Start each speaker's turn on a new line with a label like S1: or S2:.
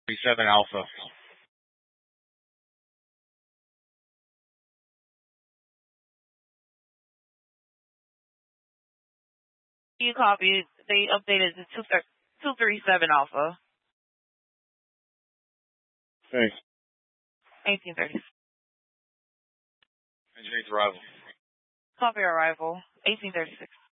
S1: 37 Alpha.
S2: You copy. They updated to 237 Alpha.
S1: Thanks.
S2: 1836.
S1: Engineered arrival.
S2: Copy arrival. 1836.